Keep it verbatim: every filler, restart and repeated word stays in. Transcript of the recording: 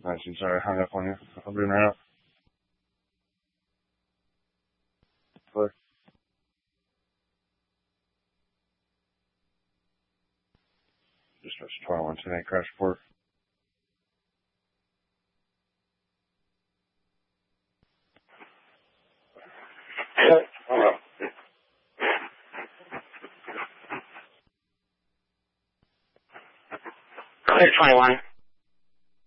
Nice, I'm sorry I hung up on you. I'll be right up. Click. Just press twenty-one ten crash report. Clear twenty-one.